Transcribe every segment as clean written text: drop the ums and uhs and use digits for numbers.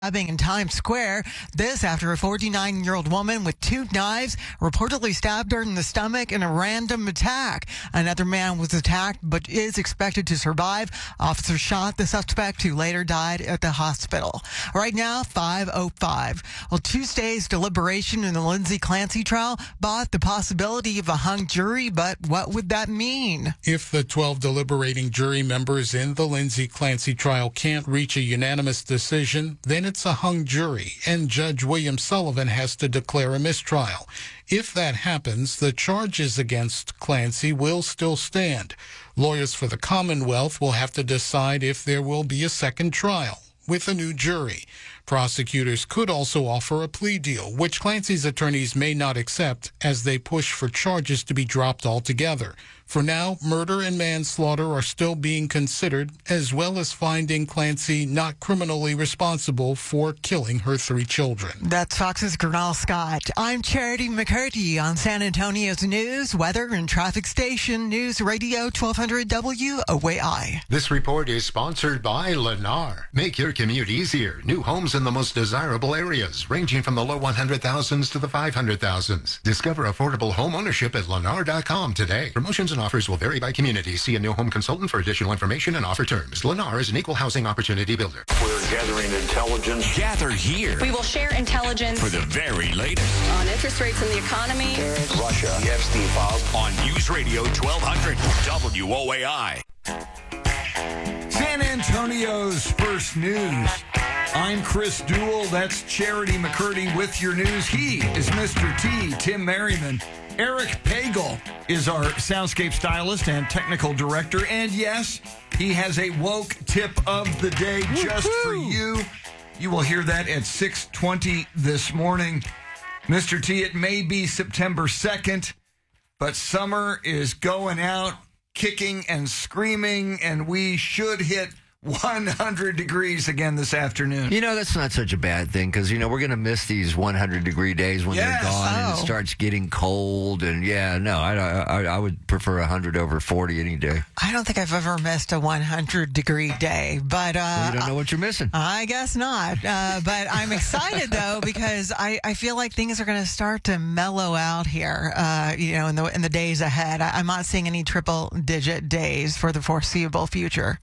Stabbing in Times Square. This after a 49-year-old woman with 2 knives reportedly stabbed her in the stomach in a random attack. Another man was attacked but is expected to survive. Officers shot the suspect who later died at the hospital. Right now, 5:05. Well, Tuesday's deliberation in the Lindsay Clancy trial brought the possibility of a hung jury, but what would that mean? If the 12 deliberating jury members in the Lindsay Clancy trial can't reach a unanimous decision, then it's a hung jury, and Judge William Sullivan has to declare a mistrial. If that happens, the charges against Clancy will still stand. Lawyers for the Commonwealth will have to decide if there will be a second trial with a new jury. Prosecutors could also offer a plea deal, which Clancy's attorneys may not accept as they push for charges to be dropped altogether. For now, murder and manslaughter are still being considered, as well as finding Clancy not criminally responsible for killing her 3 children. That's Fox's Gernal Scott. I'm Charity McCurdy on San Antonio's news, weather, and traffic station, News Radio 1200 WOAI. This report is sponsored by Lennar. Make your commute easier. New homes in the most desirable areas, ranging from the low 100,000s to the 500,000s. Discover affordable home ownership at Lennar.com today. Promotions and offers will vary by community. See a new home consultant for additional information and offer terms. Lennar is an equal housing opportunity builder. We're gathering intelligence. Gather here. We will share intelligence for the very latest on interest rates in the economy. Russia, the Epstein files on News Radio 1200 WOAI. San Antonio's first news. I'm Chris Duell. That's Charity McCurdy with your news. He is Mr. T, Tim Merriman. Eric Pagel is our soundscape stylist and technical director. And yes, he has a woke tip of the day just for you. You will hear that at 6:20 this morning. Mr. T, it may be September 2nd, but summer is going out, kicking and screaming, and we should hit 100 degrees again this afternoon. You know, that's not such a bad thing because, we're going to miss these 100-degree days when they're gone and it starts getting cold. And, I would prefer 100 over 40 any day. I don't think I've ever missed a 100-degree day, but... you don't know what you're missing. I guess not. But I'm excited, though, because I feel like things are going to start to mellow out here, in the days ahead. I'm not seeing any triple-digit days for the foreseeable future.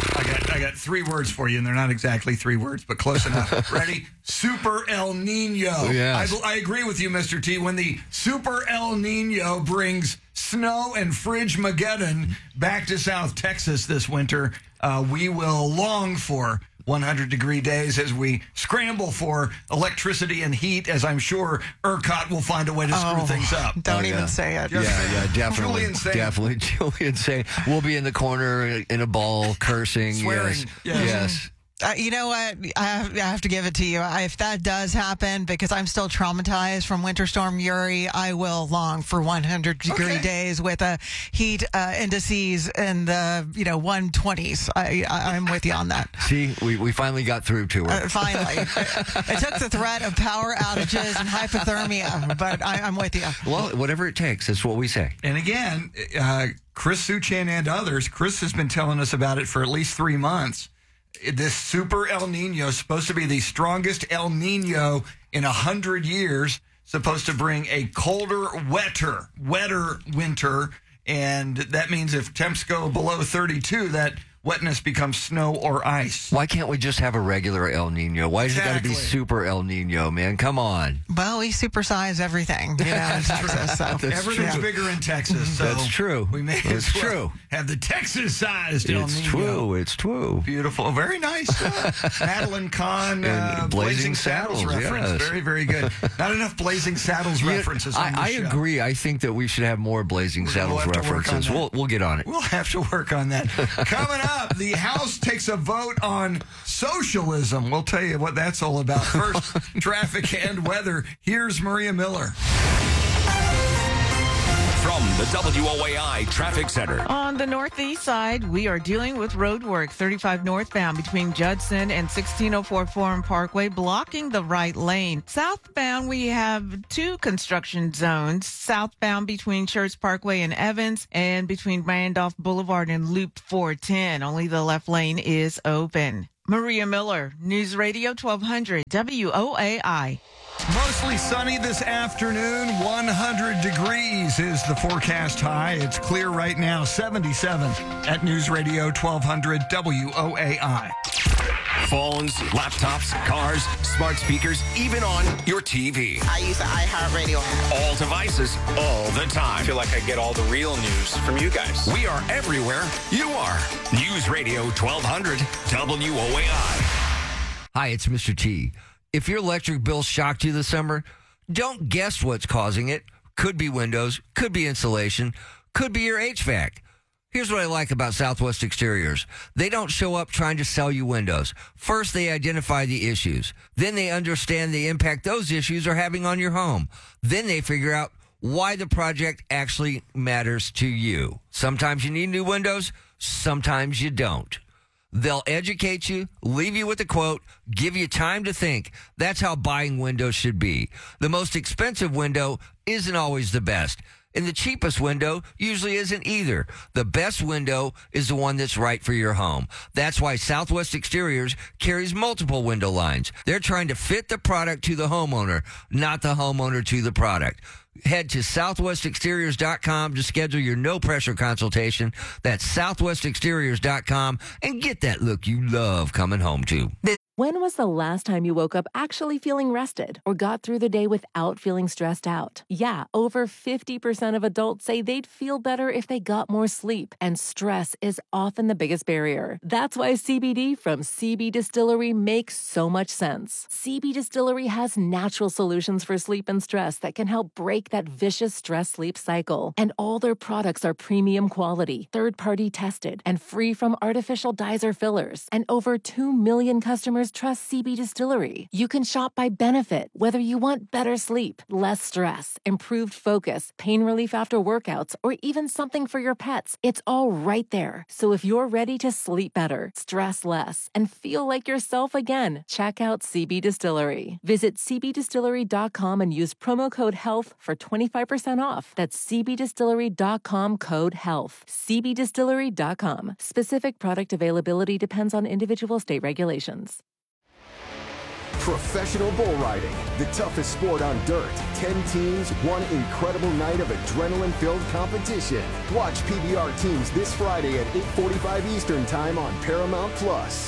I got 3 words for you, and they're not exactly 3 words, but close enough. Ready? Super El Nino. Yes. I agree with you, Mr. T. When the Super El Nino brings snow and Fridge-mageddon back to South Texas this winter, we will long for 100-degree days as we scramble for electricity and heat, as I'm sure ERCOT will find a way to screw things up. Don't even say it. Definitely. Julian saying. Definitely. Julian saying. We'll be in the corner in a ball cursing. Swearing. Yes. You know what? I have to give it to you. If that does happen, because I'm still traumatized from Winter Storm Uri, I will long for 100-degree days with a heat indices in the 120s. I'm with you on that. See, we finally got through to her. Finally. It took the threat of power outages and hypothermia, but I'm with you. Well, whatever it takes, that's what we say. And again, Chris Suchan and others, Chris has been telling us about it for at least 3 months. This Super El Nino is supposed to be the strongest El Nino in 100 years, supposed to bring a colder, wetter winter, and that means if temps go below 32, that wetness becomes snow or ice. Why can't we just have a regular El Nino? Why does it got to be Super El Nino, man? Come on. Well, we supersize everything, in Texas. So. Everything's bigger in Texas. So that's true. We may That's true. Have the Texas-sized El Nino. It's true. Beautiful. Very nice. Madeline Kahn, Blazing Saddles reference. Yes. Very, very good. Not enough Blazing Saddles references on the show. I agree. I think that we should have more Blazing Saddles references. We'll get on it. We'll have to work on that. Coming up, the House takes a vote on socialism. We'll tell you what that's all about. First, traffic and weather. Here's Maria Miller. From the WOAI Traffic Center. On the northeast side, we are dealing with road work. 35 northbound between Judson and 1604 Forum Parkway, blocking the right lane. Southbound, we have 2 construction zones. Southbound between Church Parkway and Evans, and between Randolph Boulevard and Loop 410. Only the left lane is open. Maria Miller, News Radio 1200 WOAI. Mostly sunny this afternoon. 100 degrees is the forecast high. It's clear right now. 77 at News Radio 1200 WOAI. Phones, laptops, cars, smart speakers, even on your TV. I use the iHeartRadio app. All devices, all the time. I feel like I get all the real news from you guys. We are everywhere you are. News Radio 1200 WOAI. Hi, it's Mr. T. If your electric bill shocked you this summer, don't guess what's causing it. Could be windows, could be insulation, could be your HVAC. Here's what I like about Southwest Exteriors. They don't show up trying to sell you windows. First, they identify the issues. Then they understand the impact those issues are having on your home. Then they figure out why the project actually matters to you. Sometimes you need new windows, sometimes you don't. They'll educate you, leave you with a quote, give you time to think. That's how buying windows should be. The most expensive window isn't always the best. And the cheapest window usually isn't either. The best window is the one that's right for your home. That's why Southwest Exteriors carries multiple window lines. They're trying to fit the product to the homeowner, not the homeowner to the product. Head to southwestexteriors.com to schedule your no-pressure consultation. That's southwestexteriors.com and get that look you love coming home to. When was the last time you woke up actually feeling rested or got through the day without feeling stressed out? Yeah, over 50% of adults say they'd feel better if they got more sleep, and stress is often the biggest barrier. That's why CBD from CB Distillery makes so much sense. CB Distillery has natural solutions for sleep and stress that can help break that vicious stress-sleep cycle. And all their products are premium quality, third-party tested, and free from artificial dyes or fillers. And over 2 million customers trust CB Distillery. You can shop by benefit, whether you want better sleep, less stress, improved focus, pain relief after workouts, or even something for your pets. It's all right there. So if you're ready to sleep better, stress less, and feel like yourself again, check out CB Distillery. Visit cbdistillery.com and use promo code HEALTH for 25% off. That's cbdistillery.com code HEALTH. cbdistillery.com. Specific product availability depends on individual state regulations. Professional bull riding, the toughest sport on dirt. 10 teams, one incredible night of adrenaline-filled competition. Watch PBR teams this Friday at 8:45 Eastern Time on Paramount Plus.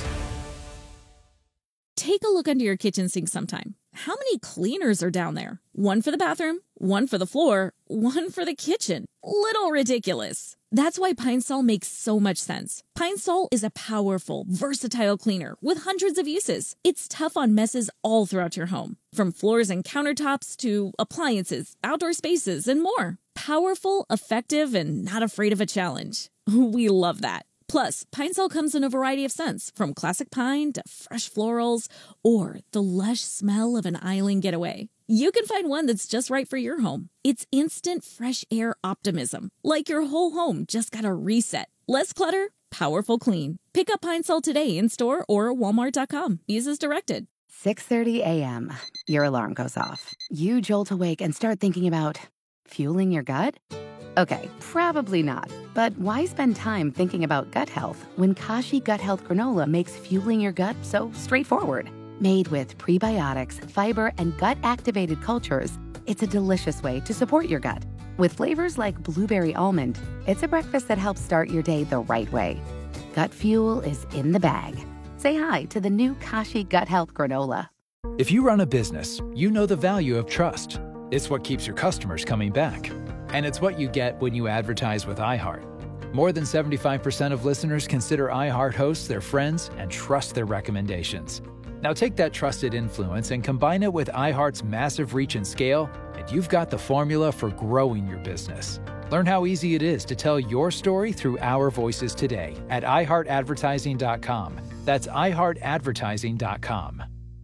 Take a look under your kitchen sink sometime. How many cleaners are down there? One for the bathroom, one for the floor, one for the kitchen. Little ridiculous. That's why Pine Sol makes so much sense. Pine Sol is a powerful, versatile cleaner with hundreds of uses. It's tough on messes all throughout your home, from floors and countertops to appliances, outdoor spaces, and more. Powerful, effective, and not afraid of a challenge. We love that. Plus, Pine Sol comes in a variety of scents, from classic pine to fresh florals, or the lush smell of an island getaway. You can find one that's just right for your home. It's instant fresh air optimism, like your whole home just got a reset. Less clutter, powerful clean. Pick up Pine Sol today in store or walmart.com. Use as directed. 6:30 a.m. Your alarm goes off. You jolt awake and start thinking about fueling your gut? Okay, probably not. But why spend time thinking about gut health when Kashi Gut Health Granola makes fueling your gut so straightforward? Made with prebiotics, fiber, and gut-activated cultures, it's a delicious way to support your gut. With flavors like blueberry almond, it's a breakfast that helps start your day the right way. Gut fuel is in the bag. Say hi to the new Kashi Gut Health Granola. If you run a business, you know the value of trust. It's what keeps your customers coming back. And it's what you get when you advertise with iHeart. More than 75% of listeners consider iHeart hosts their friends and trust their recommendations. Now take that trusted influence and combine it with iHeart's massive reach and scale, and you've got the formula for growing your business. Learn how easy it is to tell your story through our voices today at iHeartAdvertising.com. That's iHeartAdvertising.com.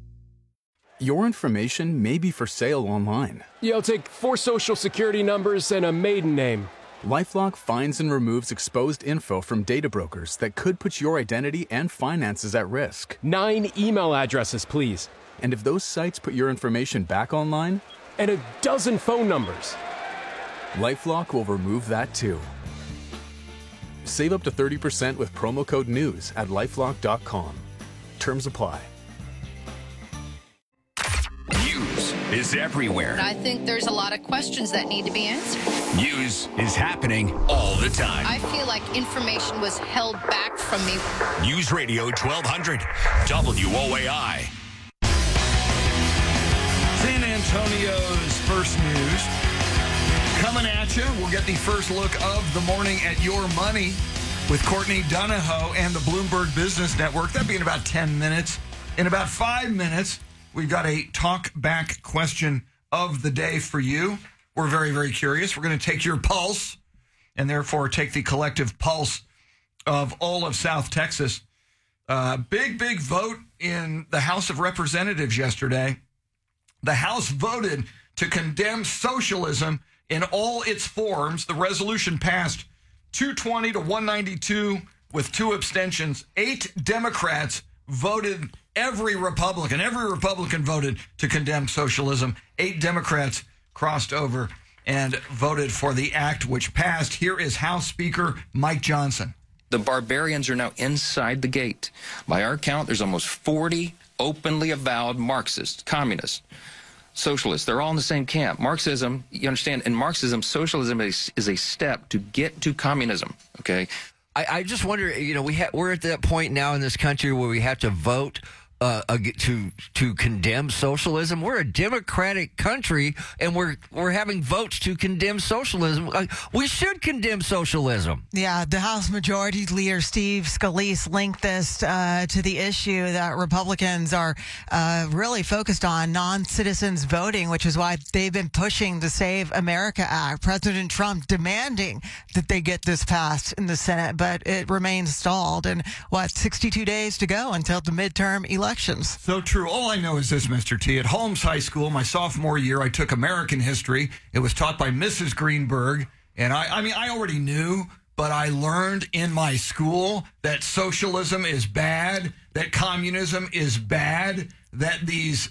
Your information may be for sale online. I'll take 4 social security numbers and a maiden name. LifeLock finds and removes exposed info from data brokers that could put your identity and finances at risk. 9 email addresses, please. And if those sites put your information back online? And a dozen phone numbers. LifeLock will remove that too. Save up to 30% with promo code NEWS at LifeLock.com. Terms apply. News is everywhere. I think there's a lot of questions that need to be answered. News is happening all the time. I feel like information was held back from me. News Radio 1200, WOAI. San Antonio's first news coming at you. We'll get the first look of the morning at Your Money with Courtney Donahoe and the Bloomberg Business Network. That'll be in about 10 minutes. In about 5 minutes, we've got a talk back question of the day for you. We're very, very curious. We're going to take your pulse and therefore take the collective pulse of all of South Texas. Big vote in the House of Representatives yesterday. The House voted to condemn socialism in all its forms. The resolution passed 220 to 192 with 2 abstentions. 8 Democrats voted. Every Republican voted to condemn socialism. 8 Democrats crossed over and voted for the act, which passed. Here is House Speaker Mike Johnson. The barbarians are now inside the gate. By our count, there's almost 40 openly avowed Marxists, communists, socialists. They're all in the same camp. Marxism, you understand, in Marxism, socialism is a step to get to communism, okay? I just wonder, we're at that point now in this country where we have to vote to condemn socialism. We're a democratic country, and we're having votes to condemn socialism. We should condemn socialism. Yeah, the House Majority Leader Steve Scalise linked this to the issue that Republicans are really focused on non-citizens voting, which is why they've been pushing the Save America Act. President Trump demanding that they get this passed in the Senate, but it remains stalled. And 62 days to go until the midterm elections. So true. All I know is this, Mr. T. At Holmes High School, my sophomore year, I took American history. It was taught by Mrs. Greenberg. And I already knew, but I learned in my school that socialism is bad, that communism is bad, that these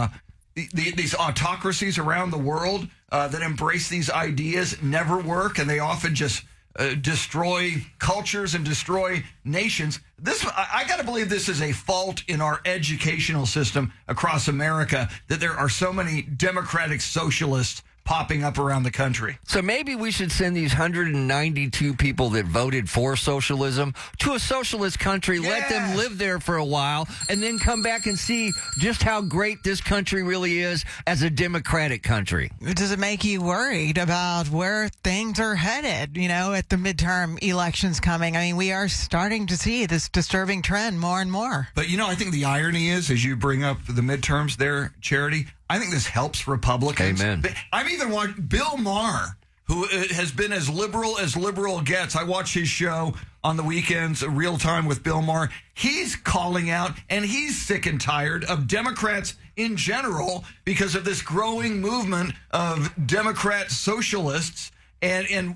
autocracies around the world that embrace these ideas never work, and they often just destroy cultures and destroy nations. I got to believe this is a fault in our educational system across America, that there are so many democratic socialists popping up around the country. So maybe we should send these 192 people that voted for socialism to a socialist country, let them live there for a while, and then come back and see just how great this country really is as a democratic country. Does it make you worried about where things are headed, at the midterm elections coming? I mean, we are starting to see this disturbing trend more and more. But, I think the irony is, as you bring up the midterms there, Charity, I think this helps Republicans. Amen. I'm even watching Bill Maher, who has been as liberal gets. I watch his show on the weekends, Real Time with Bill Maher. He's calling out, and he's sick and tired of Democrats in general because of this growing movement of Democrat socialists, and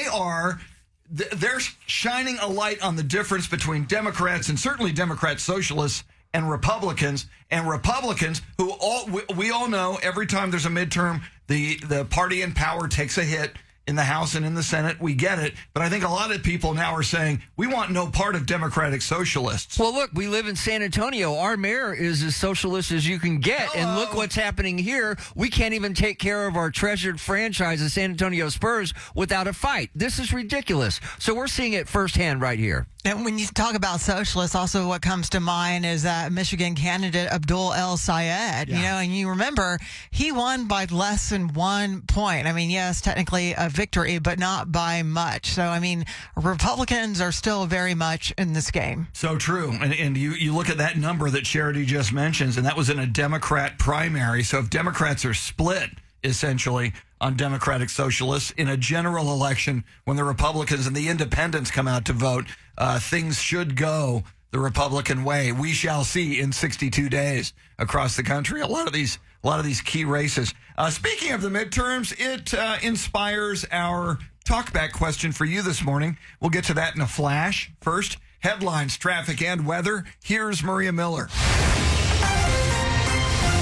they're shining a light on the difference between Democrats and certainly Democrat socialists and Republicans who we all know every time there's a midterm, the party in power takes a hit in the House and in the Senate. We get it. But I think a lot of people now are saying, we want no part of democratic socialists. Well, look, we live in San Antonio. Our mayor is as socialist as you can get. Hello. And look what's happening here. We can't even take care of our treasured franchise, the San Antonio Spurs, without a fight. This is ridiculous. So we're seeing it firsthand right here. And when you talk about socialists, also what comes to mind is that Michigan candidate Abdul El Sayed, and you remember he won by less than 1 point. I mean, yes, technically a victory, but not by much. So, I mean, Republicans are still very much in this game. So true. And you look at that number that Charity just mentions, and that was in a Democrat primary. So if Democrats are split, essentially, on Democratic Socialists in a general election, when the Republicans and the independents come out to vote, things should go the Republican way. We shall see in 62 days across the country. A lot of these key races. Speaking of the midterms, it inspires our talkback question for you this morning. We'll get to that in a flash. First, headlines, traffic, and weather. Here's Maria Miller. From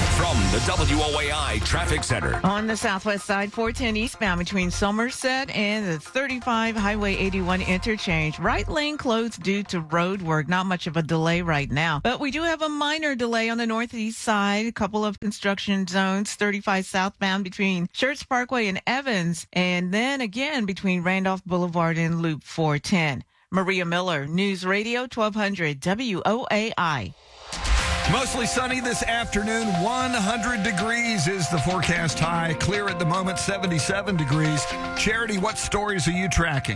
the WOAI Traffic Center. On the southwest side, 410 eastbound between Somerset and the 35 Highway 81 interchange. Right lane closed due to road work. Not much of a delay right now. But we do have a minor delay on the northeast side. A couple of construction zones. 35 southbound between Schertz Parkway and Evans. And then again between Randolph Boulevard and Loop 410. Maria Miller, News Radio 1200 WOAI. Mostly sunny this afternoon. 100 degrees is the forecast high. Clear at the moment, 77 degrees. Charity, what stories are you tracking?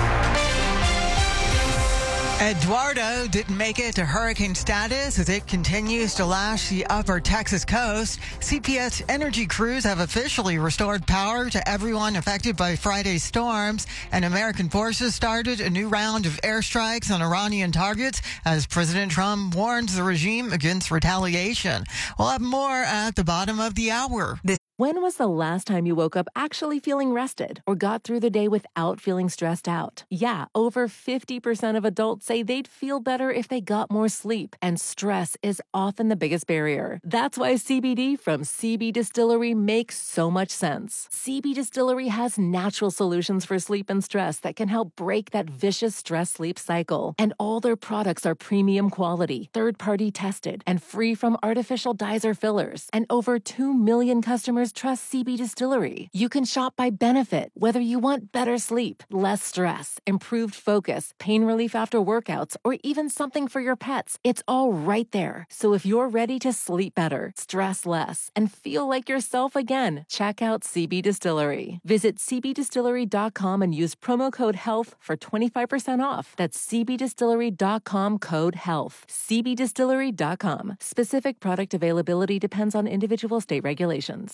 Eduardo didn't make it to hurricane status as it continues to lash the upper Texas coast. CPS energy crews have officially restored power to everyone affected by Friday's storms, and American forces started a new round of airstrikes on Iranian targets as President Trump warns the regime against retaliation. We'll have more at the bottom of the hour. When was the last time you woke up actually feeling rested or got through the day without feeling stressed out? Yeah, over 50% of adults say they'd feel better if they got more sleep, and stress is often the biggest barrier. That's why CBD from CB Distillery makes so much sense. CB Distillery has natural solutions for sleep and stress that can help break that vicious stress-sleep cycle. And all their products are premium quality, third-party tested, and free from artificial dyes or fillers. And over 2 million customers trust CB Distillery. You can shop by benefit, whether you want better sleep, less stress, improved focus, pain relief after workouts, or even something for your pets. It's all right there. So if you're ready to sleep better, stress less, and feel like yourself again, check out CB Distillery. Visit cbdistillery.com and use promo code HEALTH for 25% off. That's cbdistillery.com, code HEALTH. cbdistillery.com. Specific product availability depends on individual state regulations.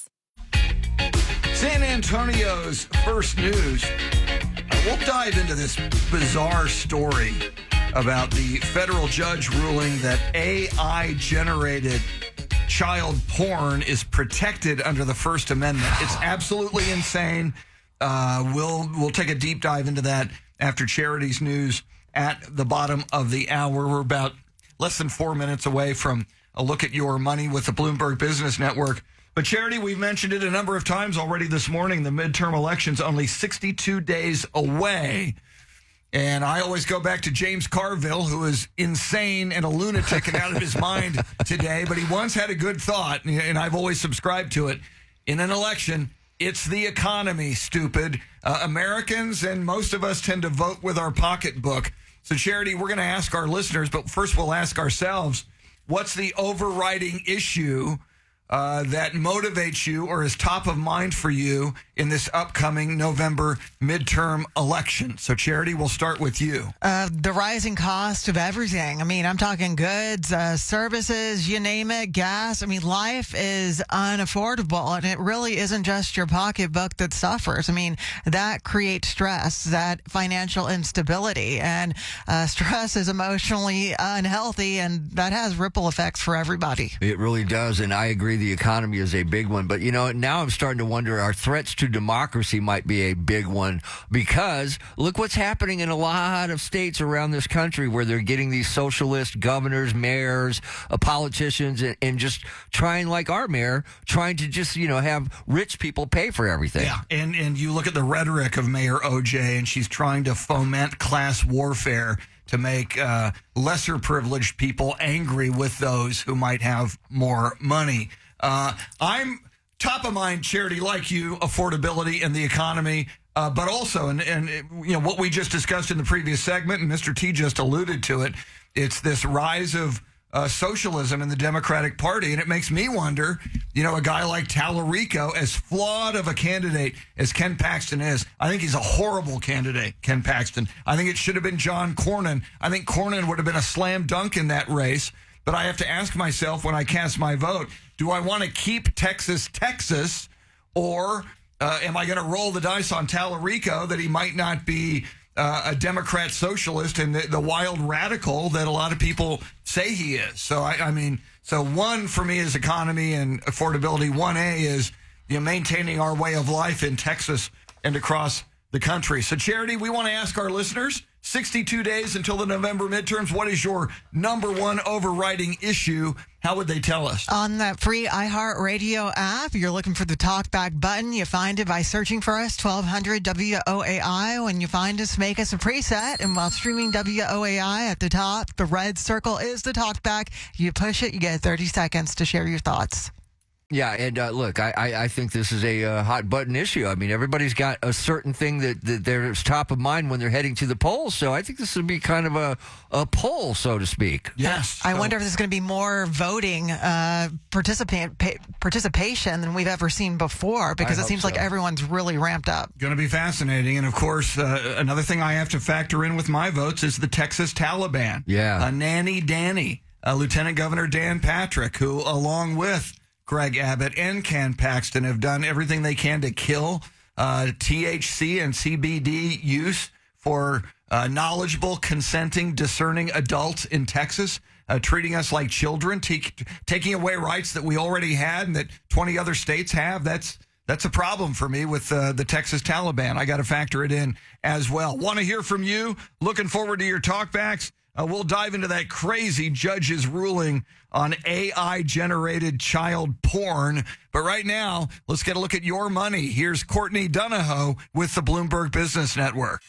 San Antonio's first news. We'll dive into this bizarre story about the federal judge ruling that AI-generated child porn is protected under the First Amendment. It's absolutely insane. We'll take a deep dive into that after Charity's news at the bottom of the hour. We're about less than 4 minutes away from a look at your money with the Bloomberg Business Network. But Charity, we've mentioned it a number of times already this morning. The midterm election's only 62 days away. And I always go back to James Carville, who is insane and a lunatic and out of his mind today. But he once had a good thought, and I've always subscribed to it. In an election, it's the economy, stupid. Americans and most of us tend to vote with our pocketbook. So, Charity, we're going to ask our listeners, but first we'll ask ourselves, what's the overriding issue that motivates you or is top of mind for you in this upcoming November midterm election? So, Charity, we'll start with you. The rising cost of everything. I mean, I'm talking goods, services, you name it, gas. I mean, life is unaffordable, and it really isn't just your pocketbook that suffers. I mean, that creates stress, that financial instability, and stress is emotionally unhealthy, and that has ripple effects for everybody. It really does, and I agree the economy is a big one. But, now I'm starting to wonder our threats to democracy might be a big one, because look what's happening in a lot of states around this country where they're getting these socialist governors, mayors, politicians, and just trying, like our mayor, trying to just, have rich people pay for everything. Yeah, and you look at the rhetoric of Mayor OJ, and she's trying to foment class warfare to make lesser privileged people angry with those who might have more money. I'm top of mind, Charity, like you, affordability and the economy, but also, and what we just discussed in the previous segment, and Mr. T just alluded to it, it's this rise of socialism in the Democratic Party, and it makes me wonder, a guy like Tallarico, as flawed of a candidate as Ken Paxton is, I think he's a horrible candidate, Ken Paxton. I think it should have been John Cornyn. I think Cornyn would have been a slam dunk in that race, but I have to ask myself when I cast my vote, do I want to keep Texas, or am I going to roll the dice on Tallarico that he might not be a Democrat socialist and the wild radical that a lot of people say he is? So, so one for me is economy and affordability. 1A is maintaining our way of life in Texas and across the country. So, Charity, we want to ask our listeners, 62 days until the November midterms, what is your number one overriding issue? How would they tell us? On that free iHeartRadio app, you're looking for the talkback button. You find it by searching for us, 1200 WOAI. When you find us, make us a preset. And while streaming WOAI at the top, the red circle is the talkback. You push it, you get 30 seconds to share your thoughts. Yeah, and look, I think this is a hot button issue. I mean, everybody's got a certain thing that there's top of mind when they're heading to the polls. So I think this would be kind of a poll, so to speak. Yes. I wonder if there's going to be more voting participation than we've ever seen before, because it seems like everyone's really ramped up. Going to be fascinating. And, of course, another thing I have to factor in with my votes is the Texas Taliban. Yeah. Nanny Danny, Lieutenant Governor Dan Patrick, who, along with Greg Abbott and Ken Paxton, have done everything they can to kill THC and CBD use for knowledgeable, consenting, discerning adults in Texas, treating us like children, taking away rights that we already had and that 20 other states have. That's a problem for me with the Texas Taliban. I got to factor it in as well. Want to hear from you? Looking forward to your talkbacks. We'll dive into that crazy judge's ruling on AI-generated child porn. But right now, let's get a look at your money. Here's Courtney Donahoe with the Bloomberg Business Network.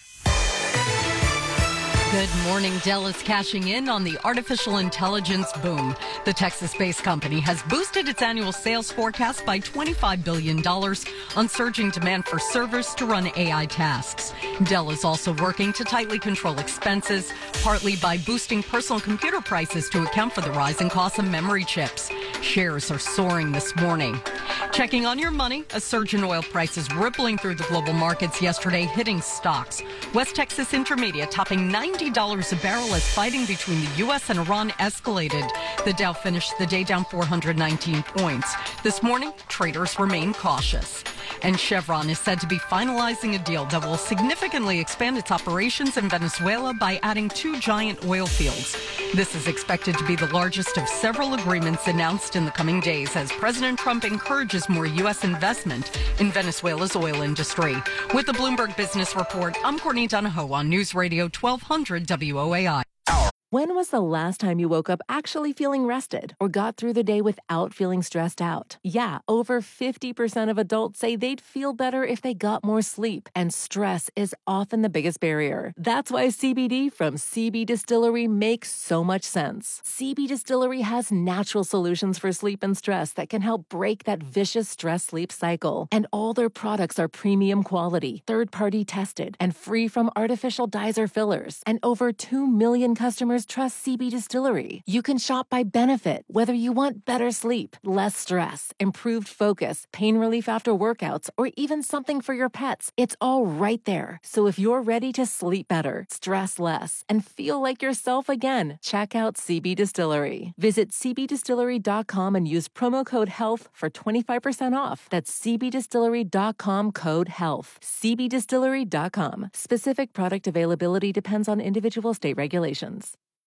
Good morning. Dell is cashing in on the artificial intelligence boom. The Texas-based company has boosted its annual sales forecast by $25 billion on surging demand for servers to run AI tasks. Dell is also working to tightly control expenses, partly by boosting personal computer prices to account for the rising cost of memory chips. Shares are soaring this morning. Checking on your money, a surge in oil prices rippling through the global markets yesterday, hitting stocks. West Texas Intermediate topping $90 a barrel as fighting between the U.S. and Iran escalated. The Dow finished the day down 419 points. This morning, traders remain cautious. And Chevron is said to be finalizing a deal that will significantly expand its operations in Venezuela by adding 2 giant oil fields. This is expected to be the largest of several agreements announced in the coming days as President Trump encourages more U.S. investment in Venezuela's oil industry. With the Bloomberg Business Report, I'm Courtney Donahoe on News Radio 1200 WOAI. When was the last time you woke up actually feeling rested or got through the day without feeling stressed out? Yeah, over 50% of adults say they'd feel better if they got more sleep, and stress is often the biggest barrier. That's why CBD from CB Distillery makes so much sense. CB Distillery has natural solutions for sleep and stress that can help break that vicious stress-sleep cycle. And all their products are premium quality, third-party tested, and free from artificial dyes or fillers. And over 2 million customers trust CB Distillery. You can shop by benefit, whether you want better sleep, less stress, improved focus, pain relief after workouts, or even something for your pets. It's all right there. So if you're ready to sleep better, stress less, and feel like yourself again, check out CB Distillery. Visit cbdistillery.com and use promo code HEALTH for 25% off. That's cbdistillery.com code HEALTH. cbdistillery.com. Specific product availability depends on individual state regulations.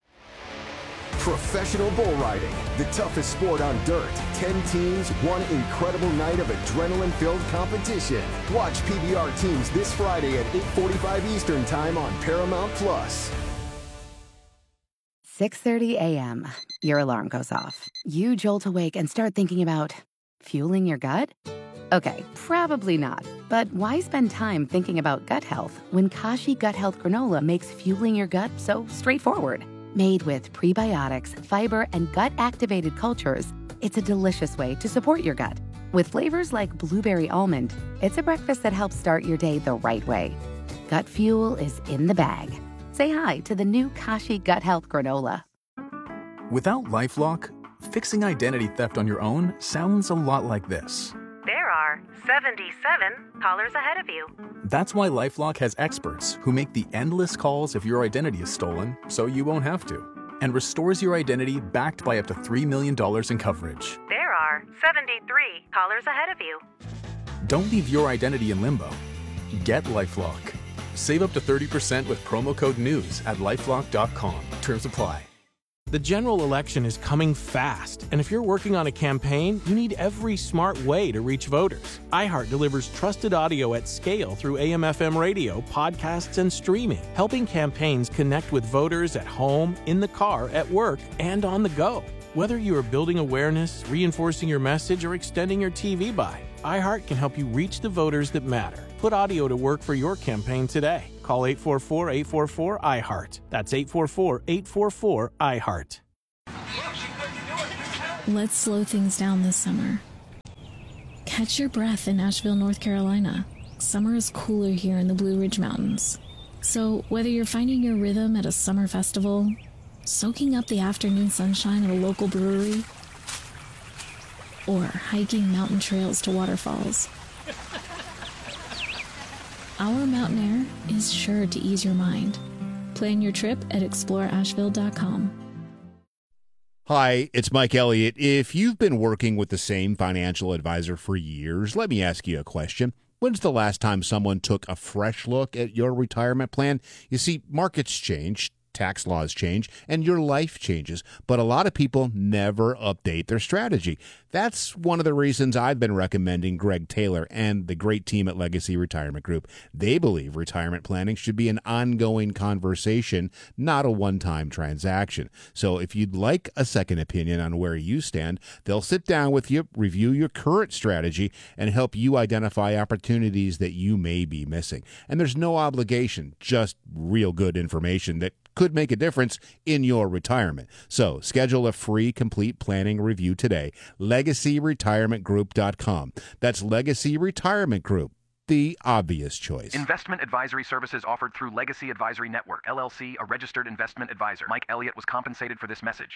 Professional bull riding, the toughest sport on dirt. 10 teams, one incredible night of adrenaline-filled competition. Watch PBR teams this Friday at 8:45 Eastern Time on Paramount+. 6:30 a.m. Your alarm goes off. You jolt awake and start thinking about fueling your gut? Okay, probably not. But why spend time thinking about gut health when Kashi Gut Health Granola makes fueling your gut so straightforward? Made with prebiotics, fiber, and gut-activated cultures, it's a delicious way to support your gut. With flavors like blueberry almond, it's a breakfast that helps start your day the right way. Gut fuel is in the bag. Say hi to the new Kashi Gut Health Granola. Without LifeLock, fixing identity theft on your own sounds a lot like this. There are 77 callers ahead of you. That's why LifeLock has experts who make the endless calls if your identity is stolen, so you won't have to, and restores your identity backed by up to $3 million in coverage. There are 73 callers ahead of you. Don't leave your identity in limbo. Get LifeLock. Save up to 30% with promo code NEWS at LifeLock.com. Terms apply. The general election is coming fast, and if you're working on a campaign, you need every smart way to reach voters. iHeart delivers trusted audio at scale through AM/FM radio, podcasts, and streaming, helping campaigns connect with voters at home, in the car, at work, and on the go. Whether you are building awareness, reinforcing your message, or extending your TV buy, iHeart can help you reach the voters that matter. Put audio to work for your campaign today. Call 844-844-iHeart. That's 844-844-iHeart. Let's slow things down this summer. Catch your breath in Asheville, North Carolina. Summer is cooler here in the Blue Ridge Mountains. So whether you're finding your rhythm at a summer festival, soaking up the afternoon sunshine at a local brewery, or hiking mountain trails to waterfalls, our mountain air is sure to ease your mind. Plan your trip at exploreasheville.com. Hi, it's Mike Elliott. If you've been working with the same financial advisor for years, let me ask you a question. When's the last time someone took a fresh look at your retirement plan? You see, markets change, tax laws change, and your life changes, but a lot of people never update their strategy. That's one of the reasons I've been recommending Greg Taylor and the great team at Legacy Retirement Group. They believe retirement planning should be an ongoing conversation, not a one-time transaction. So if you'd like a second opinion on where you stand, they'll sit down with you, review your current strategy, and help you identify opportunities that you may be missing. And there's no obligation, just real good information that could make a difference in your retirement. So schedule a free complete planning review today. LegacyRetirementGroup.com. That's Legacy Retirement Group, the obvious choice. Investment advisory services offered through Legacy Advisory Network, LLC, a registered investment advisor. Mike Elliott was compensated for this message.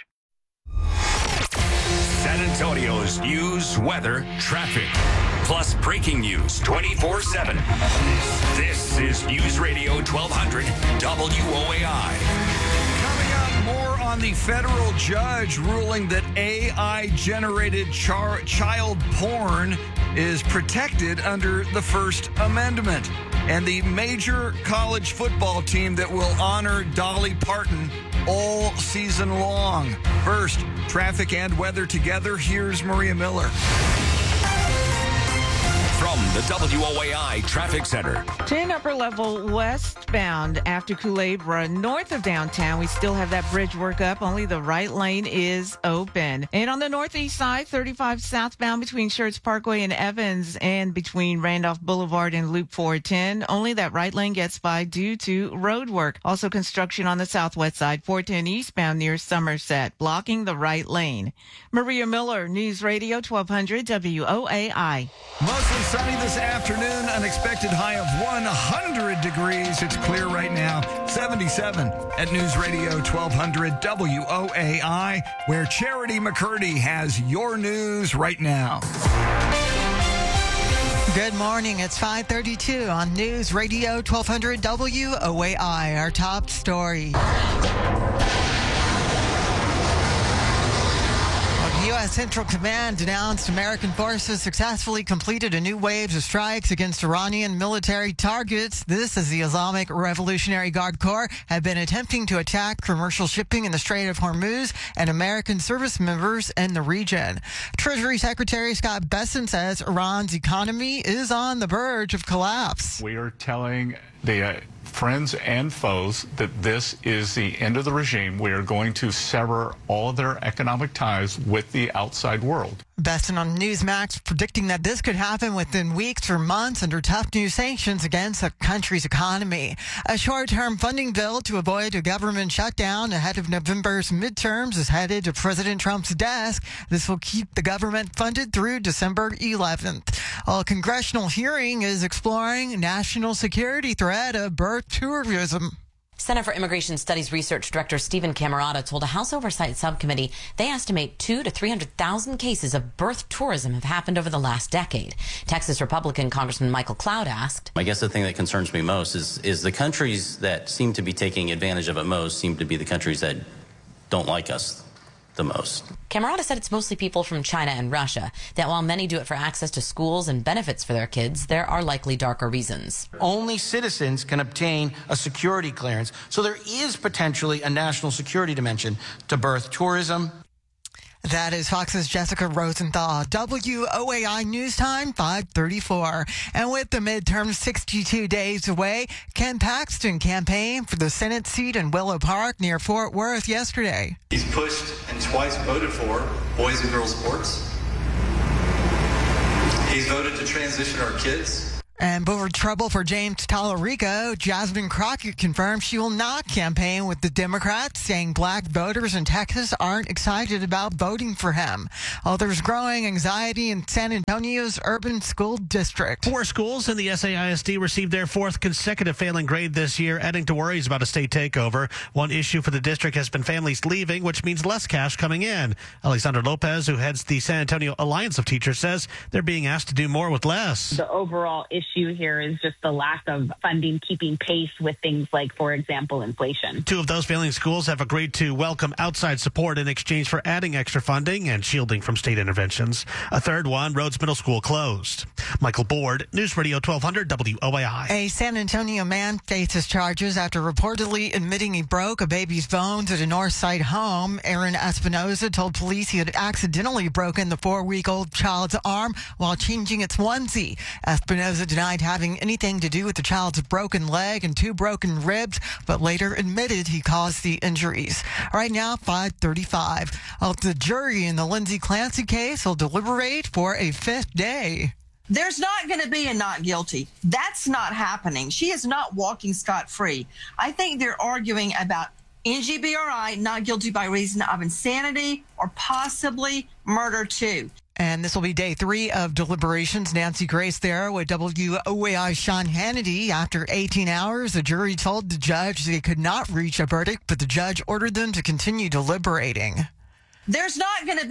San Antonio's news, weather, traffic, plus breaking news 24/7. This is News Radio 1200 WOAI. Coming up, more on the federal judge ruling that AI-generated child porn is protected under the First Amendment, and the major college football team that will honor Dolly Parton all season long. First, traffic and weather together. Here's Maria Miller. From the WOAI Traffic Center. 10 upper level westbound after Culebra, north of downtown. We still have that bridge work up. Only the right lane is open. And on the northeast side, 35 southbound between Schertz Parkway and Evans and between Randolph Boulevard and Loop 410. Only that right lane gets by due to road work. Also construction on the southwest side, 410 eastbound near Somerset, blocking the right lane. Maria Miller, News Radio 1200 WOAI. Mostly sunny this afternoon, an expected high of 100 degrees. It's clear right now, 77 at News Radio 1200 WOAI, where Charity McCurdy has your news right now. Good morning. It's 5:32 on News Radio 1200 WOAI. Our top story. U.S. Central Command announced American forces successfully completed a new wave of strikes against Iranian military targets. This as the Islamic Revolutionary Guard Corps had been attempting to attack commercial shipping in the Strait of Hormuz and American service members in the region. Treasury Secretary Scott Bessent says Iran's economy is on the verge of collapse. We are telling the friends and foes that this is the end of the regime. We are going to sever all of their economic ties with the outside world. Besson on Newsmax predicting that this could happen within weeks or months under tough new sanctions against the country's economy. A short-term funding bill to avoid a government shutdown ahead of November's midterms is headed to President Trump's desk. This will keep the government funded through December 11th. A congressional hearing is exploring national security threat of birth tourism. Center for Immigration Studies Research Director Stephen Camerata told a House Oversight Subcommittee they estimate 200,000 to 300,000 cases of birth tourism have happened over the last decade. Texas Republican Congressman Michael Cloud asked, I guess the thing that concerns me most is the countries that seem to be taking advantage of it most seem to be the countries that don't like us the most. Camerata said it's mostly people from China and Russia, that while many do it for access to schools and benefits for their kids, there are likely darker reasons. Only citizens can obtain a security clearance, so there is potentially a national security dimension to birth tourism. That is Fox's Jessica Rosenthal. WOAI News Time, 5:34. And with the midterm 62 days away, Ken Paxton campaigned for the Senate seat in Willow Park near Fort Worth yesterday. He's pushed and twice voted for boys and girls sports. He's voted to transition our kids. And over trouble for James Tallarico, Jasmine Crockett confirmed she will not campaign with the Democrats, saying black voters in Texas aren't excited about voting for him. There's growing anxiety in San Antonio's urban school district. 4 schools in the SAISD received their 4th consecutive failing grade this year, adding to worries about a state takeover. One issue for the district has been families leaving, which means less cash coming in. Alexander Lopez, who heads the San Antonio Alliance of Teachers, says they're being asked to do more with less. The overall issue here is just the lack of funding keeping pace with things like, for example, inflation. 2 of those failing schools have agreed to welcome outside support in exchange for adding extra funding and shielding from state interventions. A third one, Rhodes Middle School, closed. Michael Board, News Radio 1200 WOAI. A San Antonio man faces charges after reportedly admitting he broke a baby's bones at a Northside home. Aaron Espinoza told police he had accidentally broken the 4-week-old child's arm while changing its onesie. Espinoza denied having anything to do with the child's broken leg and 2 broken ribs, but later admitted he caused the injuries. Right now, 5:35. The jury in the Lindsay Clancy case will deliberate for a 5th day. There's not going to be a not guilty. That's not happening. She is not walking scot-free. I think they're arguing about NGBRI, not guilty by reason of insanity or possibly murder too. And this will be day 3 of deliberations. Nancy Grace there with WOAI Sean Hannity. After 18 hours, the jury told the judge they could not reach a verdict, but the judge ordered them to continue deliberating. There's not going to be...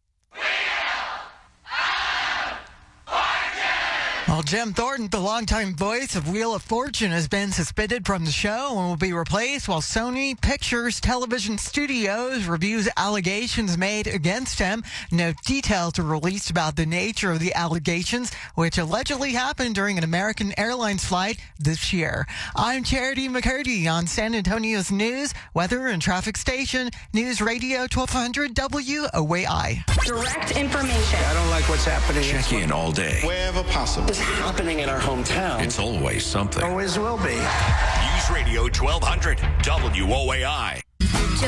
Well, Jim Thornton, the longtime voice of Wheel of Fortune, has been suspended from the show and will be replaced while Sony Pictures Television Studios reviews allegations made against him. No details were released about the nature of the allegations, which allegedly happened during an American Airlines flight this year. I'm Charity McCurdy on San Antonio's news, weather, and traffic station, News Radio 1200 WOAI. Direct information. I don't like what's happening. Check in all day. Wherever possible. Happening in our hometown. It's always something. Always will be. News Radio 1200 WOAI.